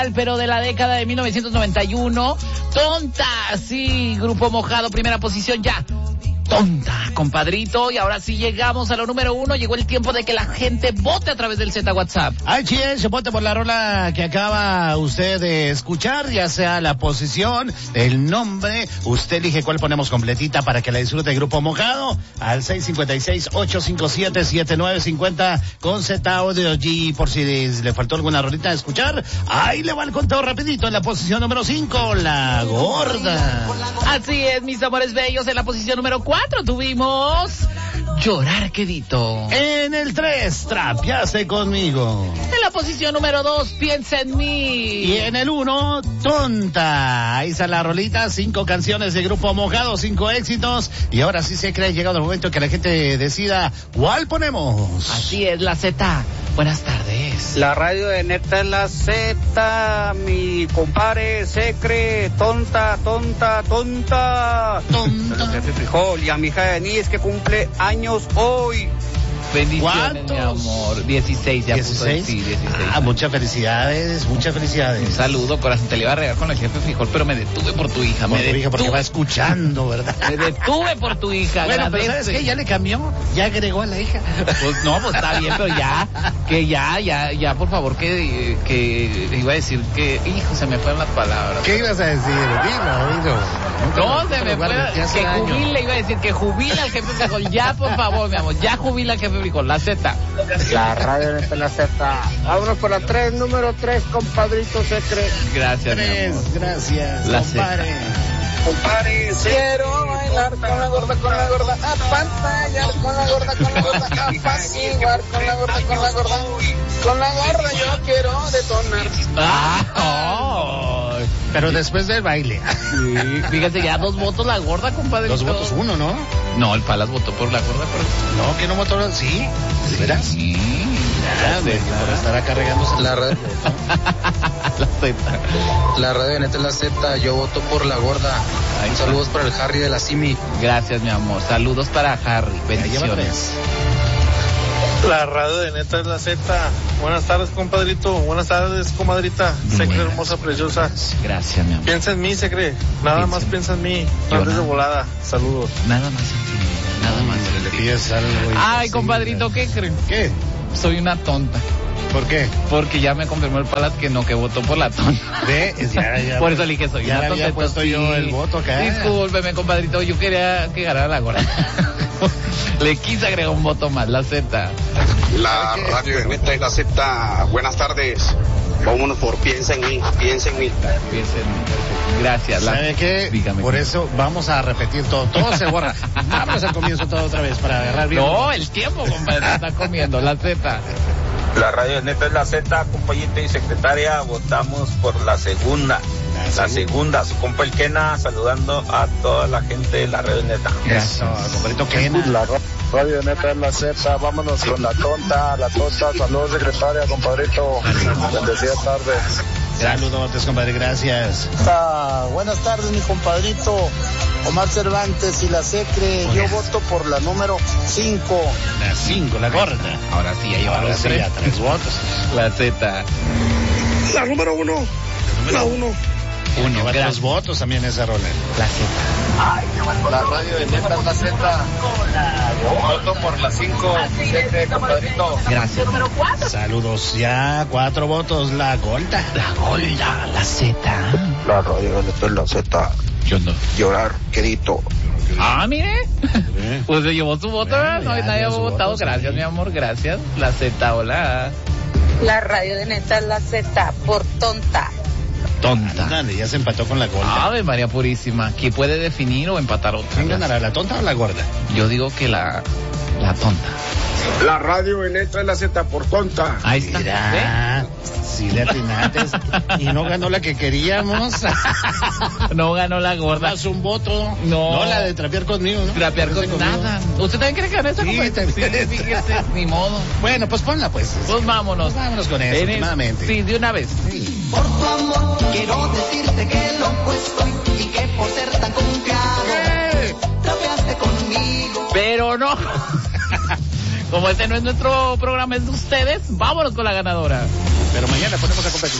pero de la década de 1991. Tonta, sí, Grupo Mojado, primera posición ya. Tonta, compadrito. Y ahora sí llegamos a lo número 1. Llegó el tiempo de que la gente vote a través del Z WhatsApp. Ay, se vote por la rola que acaba usted de escuchar, ya sea la posición, el nombre. Usted elige cuál ponemos completita para que la disfrute el Grupo Mojado al 656-857-7950 con Z Audio G. Por si le faltó alguna rolita de escuchar, ahí le va el conteo rapidito. En la posición número 5, La Gorda. Así es, mis amores bellos. En la posición número 4 tuvimos Llorar Quedito. En el 3, Trapeaste Conmigo. En la posición número 2, Piensa en Mí. Y en el 1, Tonta. Ahí está la rolita, 5 canciones de Grupo Mojado, 5 éxitos. Y ahora sí se cree ha llegado el momento que la gente decida cuál ponemos. Así es, la Z. Buenas tardes. La radio de Neta es la Z, mi compadre se cree tonta. Jefe Frijol, y a mi hija Denise que cumple años hoy. Bendiciones, mi amor. 16 ya 16. Puso, sí, 16. Muchas felicidades. Un saludo, corazón. Te le iba a regar con el jefe Frijol, pero me detuve por tu hija. Porque va escuchando, ¿verdad? Me detuve por tu hija. Bueno, pero ¿sabes qué? Ya le cambió, ya agregó a la hija. Pues no, pues está bien, pero ya, por favor, que iba a decir que, hijo, se me fueron las palabras. ¿Qué ibas a decir? Dilo. No, se me fue, que jubile, iba a decir que jubila al jefe Frijol. Ya, por favor, mi amor, ya jubila al jefe Frijol, la Z. La radio de la Z. Vámonos por la 3, número 3, compadrito se cree. Gracias, 3, gracias, la compadre. Compadre, quiero bailar con la gorda, a pantallar con la gorda, a apaciguar con la gorda. Con la gorda yo quiero detonar. Pero después del baile. Sí, fíjate, ya 2 votos la gorda, compadre. 2 votos, 1, ¿no? No, el Palas votó por la gorda, pero... No, que no votó, ¿sí? ¿De veras? Sí. Por estar acá regándose la radio. La Z. La radio de Neta es la Z, yo voto por la gorda. Saludos para el Harry de la Simi. Gracias, mi amor. Saludos para Harry. Bendiciones. La radio de Neta es la Z. Buenas tardes, compadrito. Buenas tardes, comadrita. Secre hermosa, preciosa. Gracias, mi amor. Piensa en mí, Secre. Nada más piensa en mí. Antes de volada. Saludos. Nada más en ti. Nada más. Le pides algo. Ay, compadrito, ¿qué creen? ¿Qué? Soy una tonta. ¿Por qué? Porque ya me confirmó el Palas que votó por la tonta. Ya. Por eso le dije soy ya una tonta. Ya había puesto yo el voto acá. Discúlpeme, compadrito, yo quería que ganara la gorda. Le quise agregar un voto más, la Z. La radio de Neta es la Z. Buenas tardes. Vámonos por Piensa en mí. Gracias. ¿Sabe qué? Dígame. Por eso vamos a repetir todo. Todo se borra. Vámonos al comienzo todo otra vez para agarrar bien. No, el tiempo, compadre, está comiendo la Z. La radio de Neta es la Z, compañita y secretaria, votamos por la segunda. La segunda, su compa el Kena, saludando a toda la gente de la radio de Neta. Eso, compadrito Kena. La radio de Neta es la Z, vámonos con la tonta, saludos secretaria, compadrito. Bendecida tarde. Saludos, compadre, gracias. Buenas tardes, mi compadrito Omar Cervantes y la Secre. Yo voto por la número 5. La 5, la gorda. Ahora sí, ya lleva los 3. 3 votos. La Z. La número 1. La 1. Lleva 2 votos también esa rola. La Z. La radio de Neta es la Z. Voto por la 5. Secre, compadrito. Gracias. Saludos, ya 4 votos. La gorda. La Z. La radio de Neta es la Z. Yo no. Llorar, quedito. Mire. Pues se llevó su voto, ¿verdad? No, nadie ha votado. Gracias, mi amor, gracias. La Z, hola. La radio de Neta es la Z, por tonta. Dale, ya se empató con la gorda. Ave María Purísima. ¿Quién puede definir o empatar otra? ¿Quién ganará, la tonta o la gorda? Yo digo que la tonta. La radio de Neta es la Z, por tonta. Ahí está. Mira, sí le atinaste. Y no ganó la que queríamos. No ganó la gorda. Más un voto. No, la de trapear conmigo, ¿no? Trapear conmigo. Nada. ¿Usted también cree que gana esa? Sí, también. Sí, fíjese, ni modo. Bueno, pues ponla, pues. Pues vámonos. Vámonos con eso, últimamente. Sí, de una vez. Sí. Por tu amor, quiero decirte que loco estoy y que por ser tan confiado, trapeaste conmigo. Pero no. Como este no es nuestro programa, es de ustedes, vámonos con la ganadora. Pero mañana ponemos a competir.